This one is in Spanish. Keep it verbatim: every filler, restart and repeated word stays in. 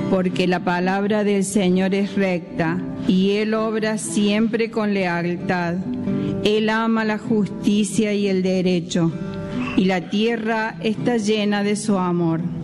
porque la palabra del Señor es recta, y Él obra siempre con lealtad. Él ama la justicia y el derecho, y la tierra está llena de su amor.